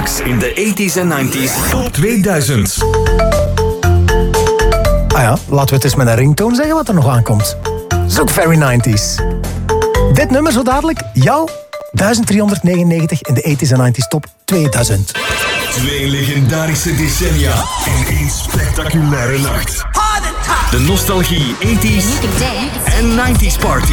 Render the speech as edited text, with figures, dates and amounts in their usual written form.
Straks in de 80s en 90s Top 2000. Ah ja, laten we het eens met een ringtoon zeggen wat er nog aankomt. Zoek Very 90s. Dit nummer zo dadelijk, jouw 1399 in de 80s en 90s Top 2000. 2 legendarische decennia in 1 spectaculaire nacht. De nostalgie 80s en 90s party